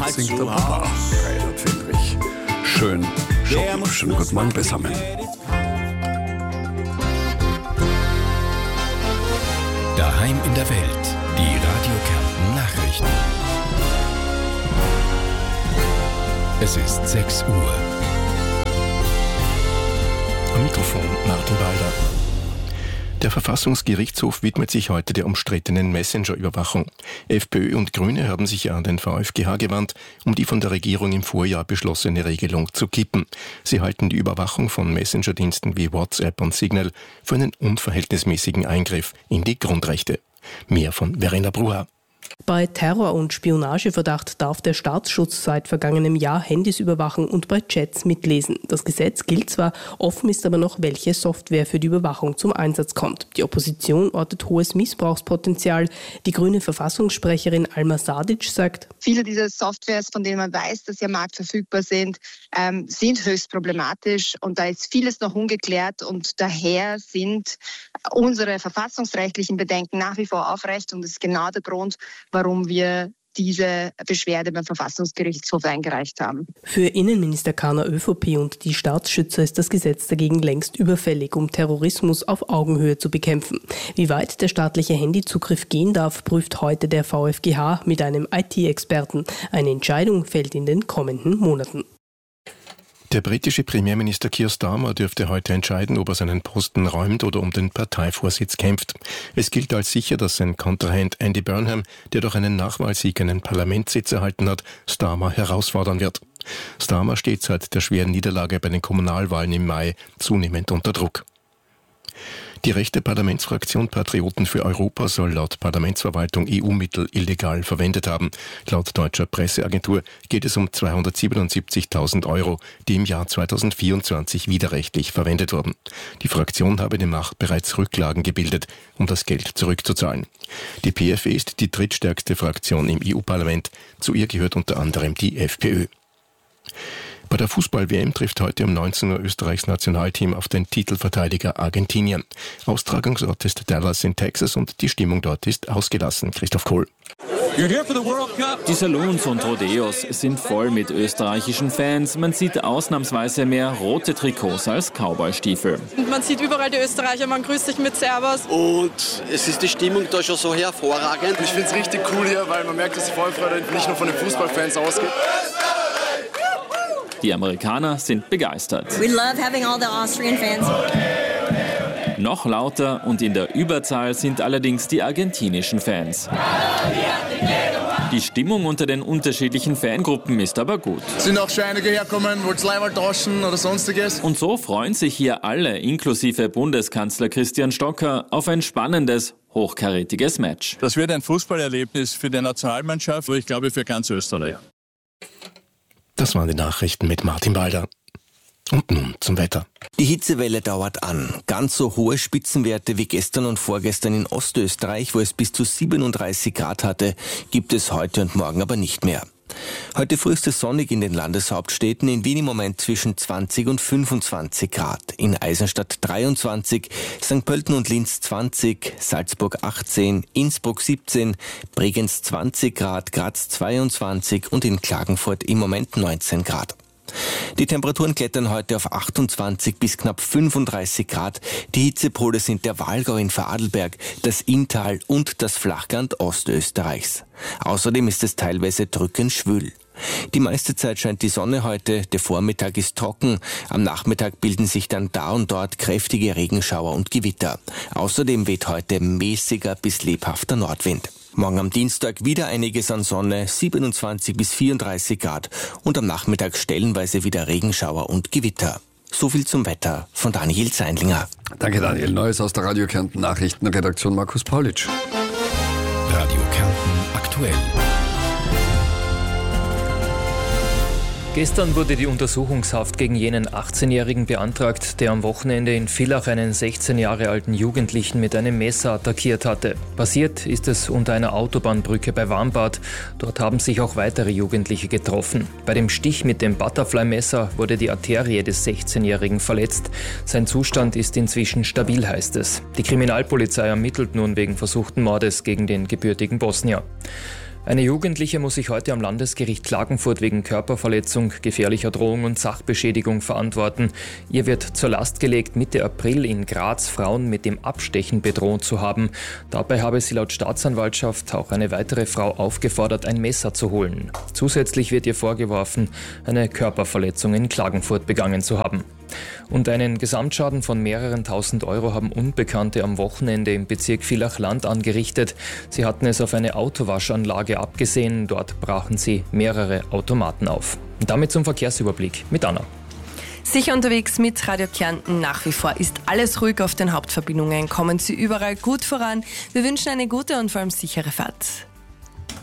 jetzt singt der Papa, Rainer Pfindrich. Schönen guten Morgen beisammen. Daheim in der Welt, die Radio Kärnten Nachrichten. Es ist 6 Uhr. Am Mikrofon Martin Walder. Der Verfassungsgerichtshof widmet sich heute der umstrittenen Messenger-Überwachung. FPÖ und Grüne haben sich ja an den VfGH gewandt, um die von der Regierung im Vorjahr beschlossene Regelung zu kippen. Sie halten die Überwachung von Messenger-Diensten wie WhatsApp und Signal für einen unverhältnismäßigen Eingriff in die Grundrechte. Mehr von Verena Bruha. Bei Terror- und Spionageverdacht darf der Staatsschutz seit vergangenem Jahr Handys überwachen und bei Chats mitlesen. Das Gesetz gilt zwar, offen ist aber noch, welche Software für die Überwachung zum Einsatz kommt. Die Opposition ortet hohes Missbrauchspotenzial. Die grüne Verfassungssprecherin Alma Sadic sagt: Viele dieser Softwares, von denen man weiß, dass sie am Markt verfügbar sind, sind höchst problematisch und da ist vieles noch ungeklärt und daher sind unsere verfassungsrechtlichen Bedenken nach wie vor aufrecht und das ist genau der Grund, warum wir diese Beschwerde beim Verfassungsgerichtshof eingereicht haben. Für Innenminister Karner ÖVP und die Staatsschützer ist das Gesetz dagegen längst überfällig, um Terrorismus auf Augenhöhe zu bekämpfen. Wie weit der staatliche Handyzugriff gehen darf, prüft heute der VfGH mit einem IT-Experten. Eine Entscheidung fällt in den kommenden Monaten. Der britische Premierminister Keir Starmer dürfte heute entscheiden, ob er seinen Posten räumt oder um den Parteivorsitz kämpft. Es gilt als sicher, dass sein Kontrahent Andy Burnham, der durch einen Nachwahlsieg einen Parlamentssitz erhalten hat, Starmer herausfordern wird. Starmer steht seit der schweren Niederlage bei den Kommunalwahlen im Mai zunehmend unter Druck. Die rechte Parlamentsfraktion Patrioten für Europa soll laut Parlamentsverwaltung EU-Mittel illegal verwendet haben. Laut deutscher Presseagentur geht es um 277.000 Euro, die im Jahr 2024 widerrechtlich verwendet wurden. Die Fraktion habe demnach bereits Rücklagen gebildet, um das Geld zurückzuzahlen. Die PfE ist die drittstärkste Fraktion im EU-Parlament. Zu ihr gehört unter anderem die FPÖ. Bei der Fußball-WM trifft heute um 19 Uhr Österreichs Nationalteam auf den Titelverteidiger Argentinien. Austragungsort ist Dallas in Texas und die Stimmung dort ist ausgelassen. Christoph Kohl. Die Salons und Rodeos sind voll mit österreichischen Fans. Man sieht ausnahmsweise mehr rote Trikots als Cowboy-Stiefel. Man sieht überall die Österreicher, man grüßt sich mit Servus. Und es ist die Stimmung da schon so hervorragend. Ich finde es richtig cool hier, weil man merkt, dass die Vorfreude nicht nur von den Fußballfans ausgeht. Die Amerikaner sind begeistert. We love having all the Austrian fans. Noch lauter und in der Überzahl sind allerdings die argentinischen Fans. Die Stimmung unter den unterschiedlichen Fangruppen ist aber gut. Sind auch schon einige herkommen, wollten Leiberl tauschen oder sonstiges. Und so freuen sich hier alle, inklusive Bundeskanzler Christian Stocker, auf ein spannendes, hochkarätiges Match. Das wird ein Fußballerlebnis für die Nationalmannschaft, aber ich glaube für ganz Österreich. Das waren die Nachrichten mit Martin Walder. Und nun zum Wetter. Die Hitzewelle dauert an. Ganz so hohe Spitzenwerte wie gestern und vorgestern in Ostösterreich, wo es bis zu 37 Grad hatte, gibt es heute und morgen aber nicht mehr. Heute früh ist es sonnig in den Landeshauptstädten, in Wien im Moment zwischen 20 und 25 Grad, in Eisenstadt 23, St. Pölten und Linz 20, Salzburg 18, Innsbruck 17, Bregenz 20 Grad, Graz 22 und in Klagenfurt im Moment 19 Grad. Die Temperaturen klettern heute auf 28 bis knapp 35 Grad. Die Hitzepole sind der Walgau in Vorarlberg, das Inntal und das Flachland Ostösterreichs. Außerdem ist es teilweise drückend schwül. Die meiste Zeit scheint die Sonne heute, der Vormittag ist trocken, am Nachmittag bilden sich dann da und dort kräftige Regenschauer und Gewitter. Außerdem weht heute mäßiger bis lebhafter Nordwind. Morgen am Dienstag wieder einiges an Sonne, 27 bis 34 Grad und am Nachmittag stellenweise wieder Regenschauer und Gewitter. So viel zum Wetter von Daniel Zeindlinger. Danke Daniel. Neues aus der Radio Kärnten Nachrichtenredaktion Markus Paulitsch. Radio Kärnten aktuell. Gestern wurde die Untersuchungshaft gegen jenen 18-Jährigen beantragt, der am Wochenende in Villach einen 16 Jahre alten Jugendlichen mit einem Messer attackiert hatte. Passiert ist es unter einer Autobahnbrücke bei Warmbad. Dort haben sich auch weitere Jugendliche getroffen. Bei dem Stich mit dem Butterfly-Messer wurde die Arterie des 16-Jährigen verletzt. Sein Zustand ist inzwischen stabil, heißt es. Die Kriminalpolizei ermittelt nun wegen versuchten Mordes gegen den gebürtigen Bosnier. Eine Jugendliche muss sich heute am Landesgericht Klagenfurt wegen Körperverletzung, gefährlicher Drohung und Sachbeschädigung verantworten. Ihr wird zur Last gelegt, Mitte April in Graz Frauen mit dem Abstechen bedroht zu haben. Dabei habe sie laut Staatsanwaltschaft auch eine weitere Frau aufgefordert, ein Messer zu holen. Zusätzlich wird ihr vorgeworfen, eine Körperverletzung in Klagenfurt begangen zu haben. Und einen Gesamtschaden von mehreren tausend Euro haben Unbekannte am Wochenende im Bezirk Villach-Land angerichtet. Sie hatten es auf eine Autowaschanlage abgesehen. Dort brachen sie mehrere Automaten auf. Und damit zum Verkehrsüberblick mit Anna. Sicher unterwegs mit Radio Kärnten. Nach wie vor ist alles ruhig auf den Hauptverbindungen. Kommen Sie überall gut voran. Wir wünschen eine gute und vor allem sichere Fahrt.